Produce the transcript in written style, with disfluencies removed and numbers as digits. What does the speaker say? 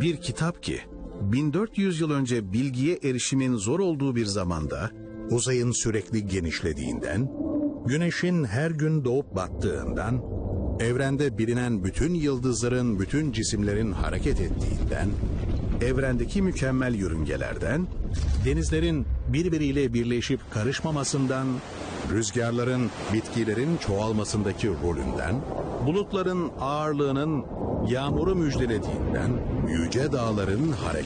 Bir kitap ki 1400 yıl önce bilgiye erişimin zor olduğu bir zamanda Uzayın sürekli genişlediğinden, güneşin her gün doğup battığından, evrende bilinen bütün yıldızların, bütün cisimlerin hareket ettiğinden, evrendeki mükemmel yörüngelerden, denizlerin birbiriyle birleşip karışmamasından, rüzgarların, bitkilerin çoğalmasındaki rolünden, bulutların ağırlığının yağmuru müjdelediğinden, yüce dağların hareket